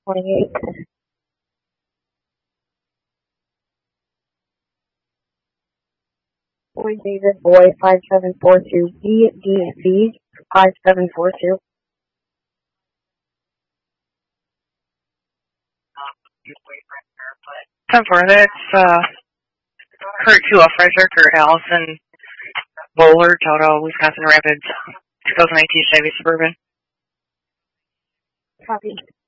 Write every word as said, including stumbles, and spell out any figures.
twenty-eight. Boy David Boy five seven four two B D B five seven four two. ten four, that's uh, Kurt two Officer, Kurt Allison Bowler, Toto, Wisconsin Rapids, twenty eighteen Chevy Suburban. Copy.